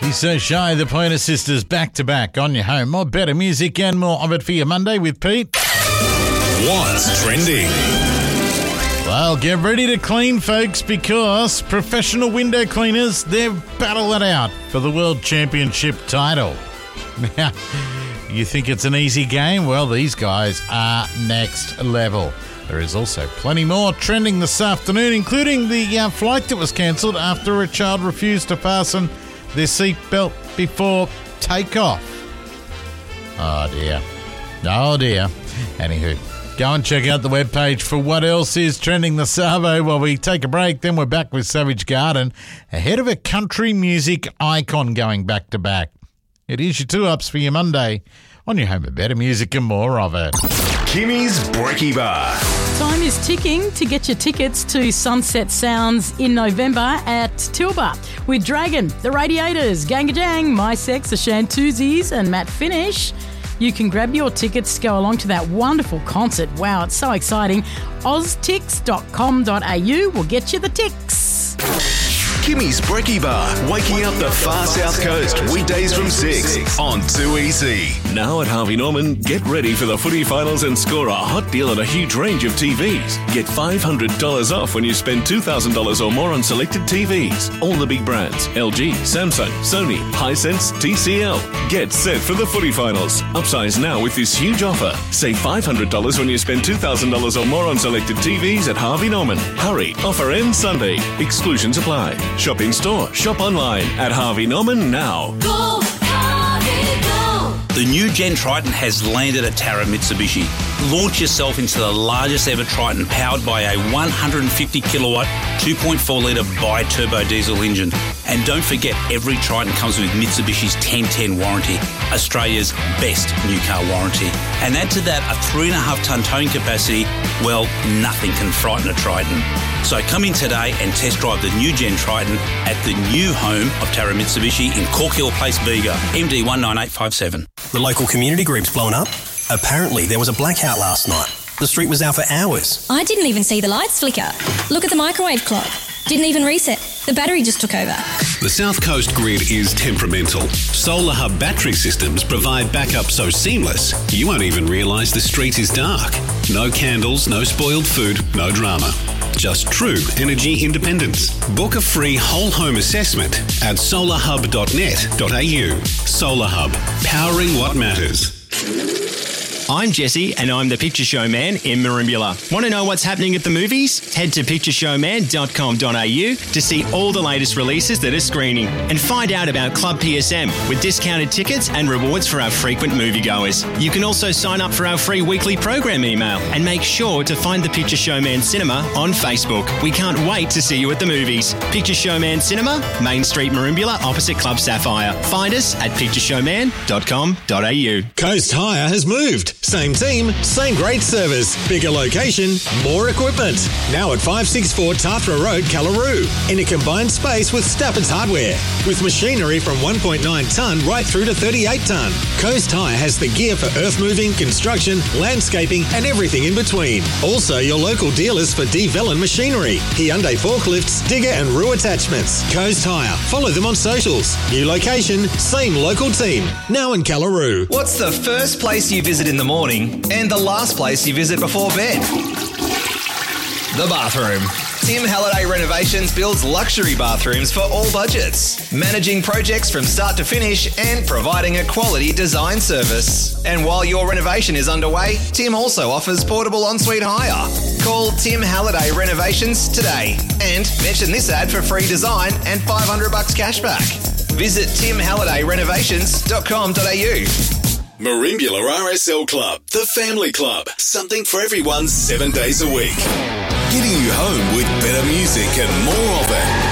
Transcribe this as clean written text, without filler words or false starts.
Be So Shy, the Pointer Sisters, back to back on your home. More better music and more of it for your Monday with Pete. What's trending? Well, get ready to clean, folks, because professional window cleaners, they've battled it out for the World Championship title. Now, you think it's an easy game? Well, these guys are next level. There is also plenty more trending this afternoon, including the flight that was cancelled after a child refused to fasten their seatbelt before takeoff. Oh, dear. Oh, dear. Anywho, go and check out the webpage for what else is trending this Savo while we take a break. Then we're back with Savage Garden, ahead of a country music icon going back to back. It is your 2-ups for your Monday on your home of better music and more of it. Kimmy's Brekkie Bar. Time is ticking to get your tickets to Sunset Sounds in November at Tilba with Dragon, The Radiators, Gangadang, My Sex, The Shantuzis and Matt Finish. You can grab your tickets to go along to that wonderful concert. Wow, it's so exciting. oztix.com.au will get you the ticks. Kimmy's Brekkie Bar, waking up the far south coast, weekdays from 6 on 2EC. Now at Harvey Norman, get ready for the footy finals and score a hot deal on a huge range of TVs. Get $500 off when you spend $2,000 or more on selected TVs. All the big brands, LG, Samsung, Sony, Hisense, TCL. Get set for the footy finals. Upsize now with this huge offer. Save $500 when you spend $2,000 or more on selected TVs at Harvey Norman. Hurry, offer ends Sunday. Exclusions apply. Shop in store, shop online at Harvey Norman now. Go, Harvey, go! The new Gen Triton has landed at Tara Mitsubishi. Launch yourself into the largest ever Triton powered by a 150 kilowatt, 2.4 litre bi-turbo diesel engine. And don't forget, every Triton comes with Mitsubishi's 1010 warranty, Australia's best new car warranty. And add to that a 3.5 tonne towing capacity, well, nothing can frighten a Triton. So come in today and test drive the new Gen Triton at the new home of Tara Mitsubishi in Cork Hill Place, Bega, MD 19857. The local community group's blown up. Apparently there was a blackout last night. The street was out for hours. I didn't even see the lights flicker. Look at the microwave clock. Didn't even reset. The battery just took over. The South Coast grid is temperamental. Solar Hub battery systems provide backup so seamless, you won't even realise the street is dark. No candles, no spoiled food, no drama. Just true energy independence. Book a free whole home assessment at solarhub.net.au. Solar Hub, powering what matters. I'm Jesse and I'm the Picture Show Man in Merimbula. Want to know what's happening at the movies? Head to pictureshowman.com.au to see all the latest releases that are screening and find out about Club PSM with discounted tickets and rewards for our frequent moviegoers. You can also sign up for our free weekly program email and make sure to find the Picture Showman Cinema on Facebook. We can't wait to see you at the movies. Picture Showman Cinema, Main Street, Merimbula, opposite Club Sapphire. Find us at pictureshowman.com.au. Coast Hire has moved. Same team, same great service. Bigger location, more equipment. Now at 564 Tatra Road, Callaroo. In a combined space with Stafford's Hardware. With machinery from 1.9 tonne right through to 38 tonne. Coast Hire has the gear for earth moving, construction, landscaping and everything in between. Also your local dealers for D-Vellon machinery, Hyundai forklifts, digger and roo attachments. Coast Hire. Follow them on socials. New location, same local team. Now in Callaroo. What's the first place you visit in the morning and the last place you visit before bed? The bathroom. Tim Halliday Renovations builds luxury bathrooms for all budgets, managing projects from start to finish and providing a quality design service. And while your renovation is underway, Tim also offers portable ensuite hire. Call Tim Halliday Renovations today and mention this ad for free design and $500 cashback. Visit timhallidayRenovations.com.au. Merimbula RSL Club, the family club. Something for everyone 7 days a week. Getting you home with better music and more of it.